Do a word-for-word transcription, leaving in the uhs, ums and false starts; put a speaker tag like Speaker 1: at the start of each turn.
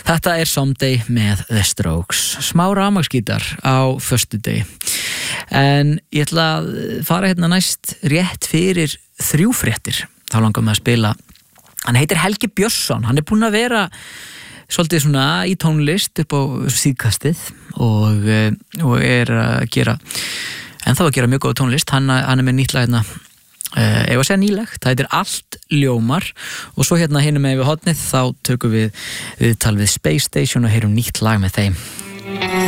Speaker 1: Þetta er Someday með The Strokes. Smá rafmagnsgítar á föstudegi. En ég ætla að fara hérna næst rétt fyrir þrjú fréttir. Þá langar mig að spila. Hann heitir Helgi Björnsson. Hann er búinn að vera svolítið svona í tónlist upp á síðkastið og, og er að gera en þá að gera mjög góð tónlist. Hann, hann er með nýtt lag hérna, uh, ef að segja nýlegt, það heitir Allt ljómar og svo hérna hinum með við hotnið þá tökum við viðtal við Space Station og heyrum nýtt lag með þeim.